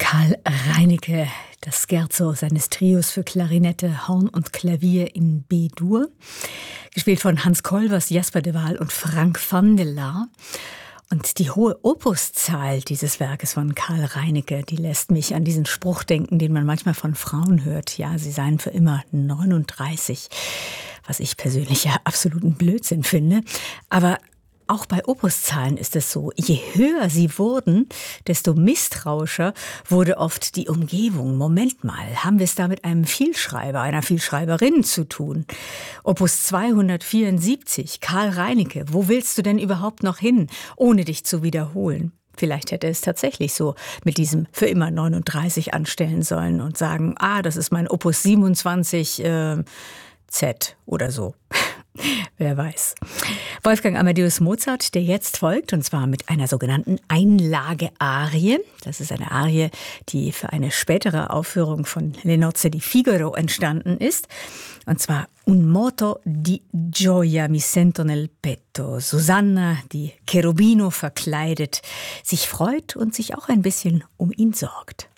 Karl Reinecke, das Scherzo seines Trios für Klarinette, Horn und Klavier in B-Dur, gespielt von Hans Kolbers, Jasper de Waal und Frank van der Laar. Und die hohe Opuszahl dieses Werkes von Karl Reinecke, die lässt mich an diesen Spruch denken, den man manchmal von Frauen hört. Ja, sie seien für immer 39, was ich persönlich ja absoluten Blödsinn finde. Aber auch bei Opuszahlen ist es so, je höher sie wurden, desto misstrauischer wurde oft die Umgebung. Moment mal, haben wir es da mit einem Vielschreiber, einer Vielschreiberin zu tun? Opus 274, Karl Reinecke, wo willst du denn überhaupt noch hin, ohne dich zu wiederholen? Vielleicht hätte es tatsächlich so mit diesem für immer 39 anstellen sollen und sagen, das ist mein Opus 27 Z oder so. Wer weiß. Wolfgang Amadeus Mozart, der jetzt folgt, und zwar mit einer sogenannten Einlage-Arie. Das ist eine Arie, die für eine spätere Aufführung von Le Nozze di Figaro entstanden ist. Und zwar Un moto di gioia mi sento nel petto. Susanna, die Cherubino verkleidet, sich freut und sich auch ein bisschen um ihn sorgt.